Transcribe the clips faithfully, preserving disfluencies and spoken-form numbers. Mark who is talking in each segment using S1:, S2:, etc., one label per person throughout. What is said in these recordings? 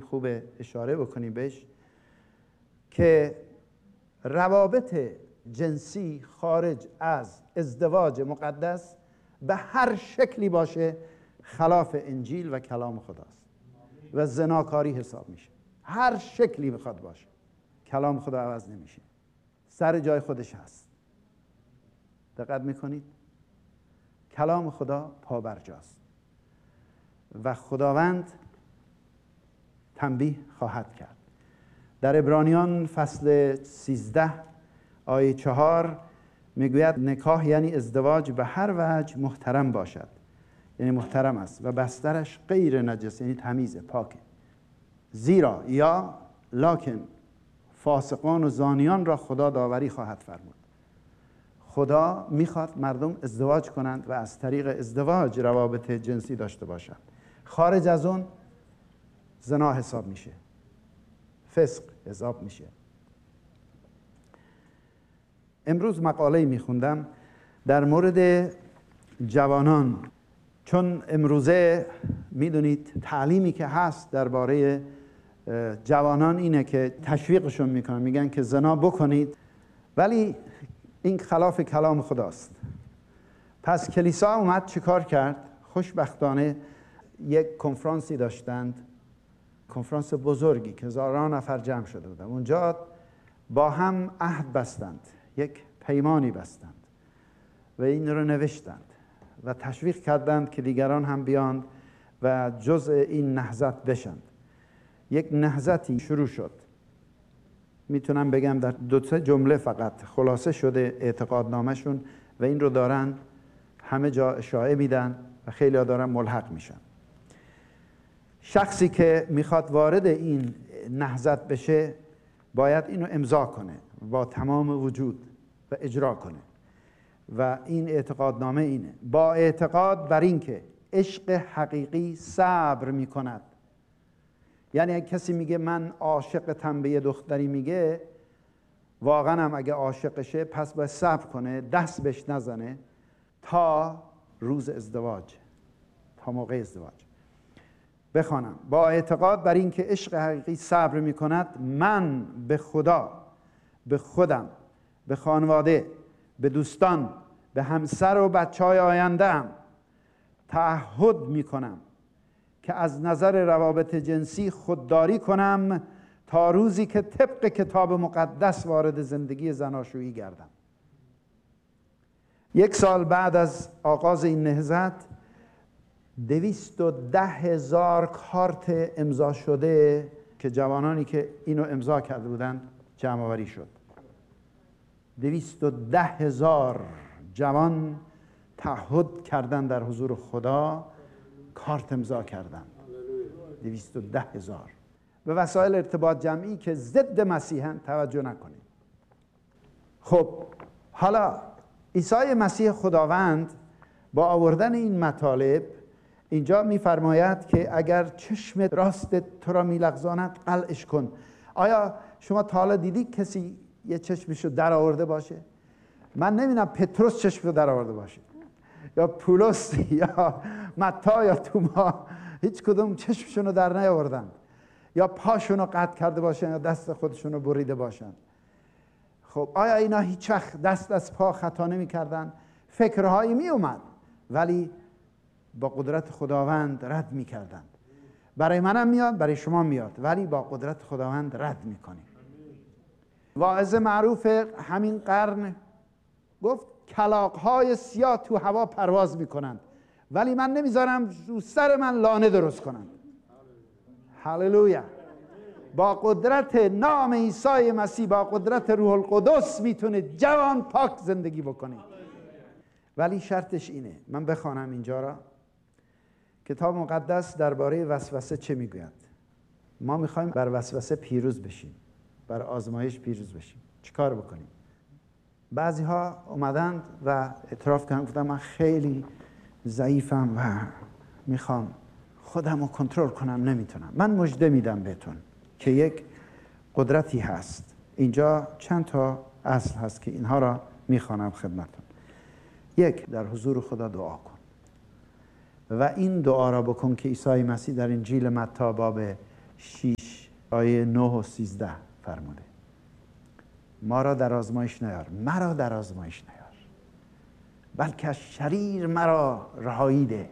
S1: خوب اشاره بکنیم بهش که روابط جنسی خارج از ازدواج مقدس به هر شکلی باشه خلاف انجیل و کلام خداست و زناکاری حساب میشه. هر شکلی بخواد باشه کلام خدا عوض نمیشه، سر جای خودش هست. دقت میکنید؟ کلام خدا پابرجاست و خداوند تنبیه خواهد کرد. در عبرانیان فصل سیزده آیه چهار میگوید نکاح یعنی ازدواج به هر وجه محترم باشد، یعنی محترم است و بسترش غیر نجس، یعنی تمیزه، پاکه. زیرا یا لکن فاسقان و زانیان را خدا داوری خواهد فرمود. خدا میخواد مردم ازدواج کنند و از طریق ازدواج روابط جنسی داشته باشند. خارج از اون زنا حساب میشه، فسق حساب میشه. امروز مقاله میخوندم در مورد جوانان، چون امروزه میدونید تعلیمی که هست درباره جوانان اینه که تشویقشون میکنن، میگن که زنا بکنید، ولی این خلاف کلام خداست. پس کلیسا اومد چیکار کرد؟ خوشبختانه یک کنفرانسی داشتند، کنفرانس بزرگی که هزاران نفر جمع شده بودند. اونجا با هم عهد بستند، یک پیمانی بستند و این رو نوشتند و تشویق کردند که دیگران هم بیاند و جزء این نهضت بشند. یک نهضتی شروع شد. میتونم بگم در دو سه جمله فقط خلاصه شده اعتقادنامه‌شون و این رو دارن همه جا اشاعه میدن و خیلی ها دارن ملحق میشن. شخصی که میخواد وارد این نهضت بشه باید اینو امضا کنه با تمام وجود و اجرا کنه و این اعتقادنامه اینه: با اعتقاد بر این که عشق حقیقی صبر میکند. یعنی اگه کسی میگه من عاشقتم به یه دختری، میگه واقعا هم اگه عاشقشه پس باید صبر کنه، دست بهش نزنه تا روز ازدواج، تا موقع ازدواج. بخوانم: با اعتقاد بر این که عشق حقیقی صبر میکند، من به خدا، به خودم، به خانواده، به دوستان، به همسر و بچهای آینده‌ام تعهد میکنم که از نظر روابط جنسی خودداری کنم تا روزی که طبق کتاب مقدس وارد زندگی زناشویی گردم. یک سال بعد از آغاز این نهضت دویست و ده هزار کارت امضا شده که جوانانی که اینو امضا کرده بودند جمع آوری شد. دویست و ده هزار جوان تعهد کردن در حضور خدا، کارت امضا کردن. دویست و ده هزار. به وسایل ارتباط جمعی که ضد مسیحن توجه نکنید. خب حالا عیسی مسیح خداوند با آوردن این مطالب اینجا میفرماید که اگر چشم راست تو را میلغزاند قلعش کن. آیا شما تا حالا دیدی کسی یه چشمشو در آورده باشه؟ من نمیدونم پتروس چشمشو در آورده باشه یا پولس یا متی یا توما، هیچ کدوم چشمشونو در نیاوردن، یا پاشونو قطع کرده باشن یا دست خودشونو بریده باشن. خب آیا اینا هیچ وقت دست از پا خطا نمی کردن؟ فکرهایی می اومد ولی با قدرت خداوند رد می کردن. برای منم میاد، برای شما میاد، ولی با قدرت خداوند رد می کنیم. واعظ معروف همین قرن گفت کلاغ‌های سیاه تو هوا پرواز میکنند ولی من نمیذارم رو سر من لانه درست کنند. هللویا. با قدرت نام عیسی مسیح، با قدرت روح القدس میتونه جوان پاک زندگی بکنه. ولی شرطش اینه، من بخوانم اینجا را. کتاب مقدس درباره وسوسه چه میگوید؟ ما میخوایم بر وسوسه پیروز بشیم، بر آزمایش پیروز بشیم. چیکار بکنیم؟ بعضی ها اومدند و اعتراف کردن، گفتن من خیلی ضعیفم و میخوام خودم رو کنترل کنم، نمیتونم. من مژده میدم بهتون که یک قدرتی هست. اینجا چند تا اصل هست که اینها را میخوانم خدمتون. یک، در حضور خدا دعا کن و این دعا را بکن که عیسی مسیح در انجیل متی باب شش آیه نه و سیزده فرموده ما را در آزمایش نیار، مرا در آزمایش نیار، بلکه از شریر مرا رهایی ده.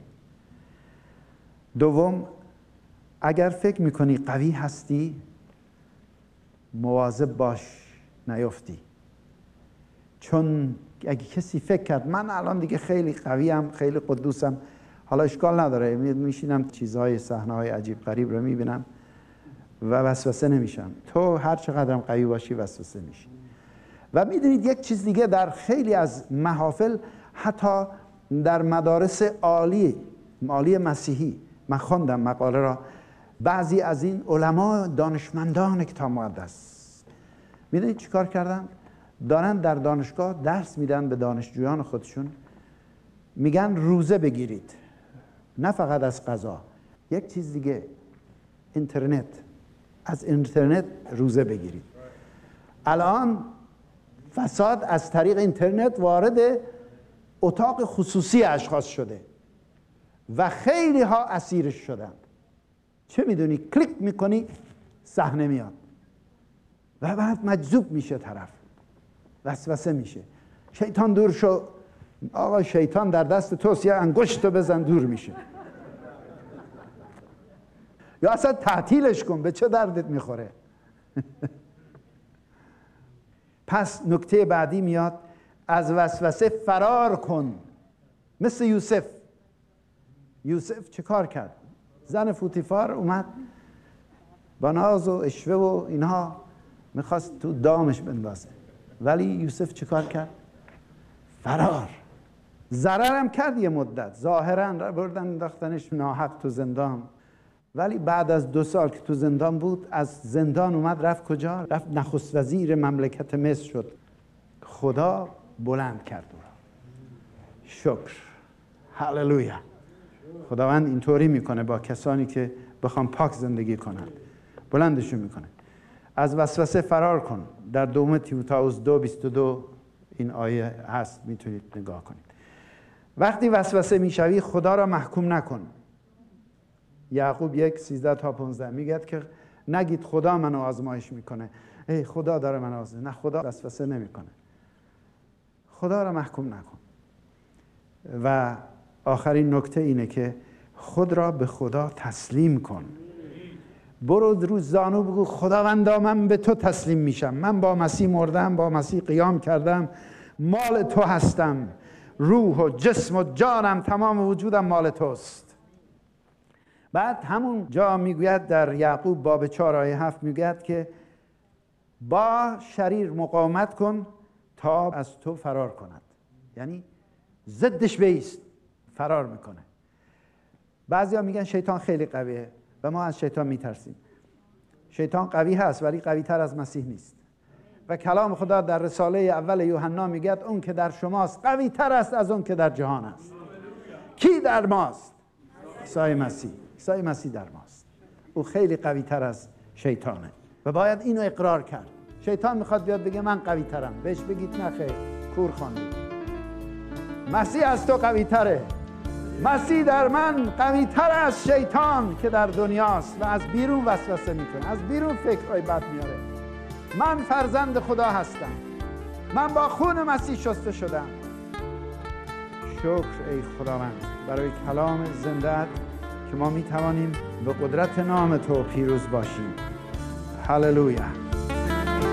S1: دوم، اگر فکر میکنی قوی هستی مواظب باش نیفتی، چون اگه کسی فکر کرد من الان دیگه خیلی قویم، خیلی قدوسم، حالا اشکال نداره، میشینم چیزهای صحنه‌های عجیب غریب رو میبینم و وسوسه نمیشم. تو هر چقدرم قوی باشی وسوسه میشی. و میدونید یک چیز دیگه، در خیلی از محافل، حتی در مدارس عالی عالی مسیحی، من خوندم مقاله را، بعضی از این علما دانشمندان کتاب مقدس میدونید چی کار کردن؟ دارن در دانشگاه درس میدن به دانشجویان خودشون، میگن روزه بگیرید، نه فقط از غذا، یک چیز دیگه، اینترنت، از اینترنت روزه بگیرید. الان فساد از طریق اینترنت وارد اتاق خصوصی اشخاص شده و خیلی ها اسیرش شدن. چه میدونی؟ کلیک میکنی صحنه میاد و بعد مجذوب میشه طرف، وسوسه میشه. شیطان دور شو، آقا شیطان در دست توست، یه انگشت رو بزن دور میشه. یا اصلا تعطیلش کن، به چه دردت میخوره؟ پس نکته بعدی میاد، از وسوسه فرار کن، مثل یوسف. یوسف چه کار کرد؟ زن فوتیفار اومد با ناز و اشوه و اینها میخواست تو دامش بندازه، ولی یوسف چه کار کرد؟ فرار. ضررم کرد یه مدت، ظاهرا بردن انداختنش ناحق تو زندان، ولی بعد از دو سال که تو زندان بود، از زندان اومد رفت کجا؟ رفت نخست وزیر مملکت مصر شد. خدا بلند کرد او را. شکر، هللویا. خداوند اینطوری میکنه با کسانی که بخوام پاک زندگی کنن، بلندشون میکنه. از وسوسه فرار کن. در دوم تیموتائوس دو بیست و دو این آیه هست، میتونید نگاه کنید. وقتی وسوسه میشوی خدا را محکوم نکن. یعقوب یک سیزده تا پانزده میگه که نگید خدا منو آزمایش میکنه، ای خدا داره منو آزمایش. نه، خدا وسوسه نمیکنه. خدا را محکوم نکن. و آخرین نکته اینه که خود را به خدا تسلیم کن. برو رو زانو بگو خداوندا من به تو تسلیم میشم، من با مسیح مردم، با مسیح قیام کردم، مال تو هستم، روح و جسم و جانم، تمام وجودم مال توست. بعد همون جا میگوید در یعقوب باب چهار آیه هفت میگوید که با شریر مقاومت کن تا از تو فرار کند. یعنی ضدش بایست، فرار میکنه. بعضیا میگن شیطان خیلی قویه و ما از شیطان میترسیم. شیطان قوی هست ولی قوی تر از مسیح نیست. و کلام خدا در رساله اول یوحنا میگه اون که در شماست قوی تر است از اون که در جهان است. کی در ماست؟ عیسی مسیح. عیسی مسیح در ماست. او خیلی قوی تر از شیطانه و باید اینو اقرار کرد. شیطان میخواد بیاد بگه من قوی ترم، بهش بگید نه خیر، کور خواندید. مسیح از تو قوی تره. مسیح در من قوی تر از شیطان که در دنیاست و از بیرون وسوسه میکنه، از بیرون فکرهای بد میاره. من فرزند خدا هستم، من با خون مسیح شسته شدم. شکر ای خداوند برای کلام زنده‌ات که ما میتوانیم به قدرت نام تو پیروز باشیم. هللویا.